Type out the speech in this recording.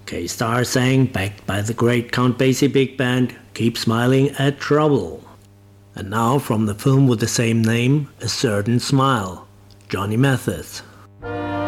K-Star sang, backed by the great Count Basie Big Band, Keep Smiling at Trouble. And now from the film with the same name, A Certain Smile, Johnny Mathis.